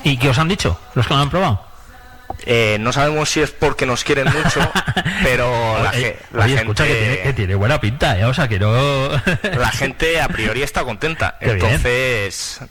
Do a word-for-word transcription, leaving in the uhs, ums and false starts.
¿Y qué os han dicho los que lo han probado? Eh, no sabemos si es porque nos quieren mucho, pero la, oye, ge- la oye, gente escucha, que tiene, que tiene buena pinta, ¿eh? O sea, que no... la gente a priori está contenta. Qué Entonces,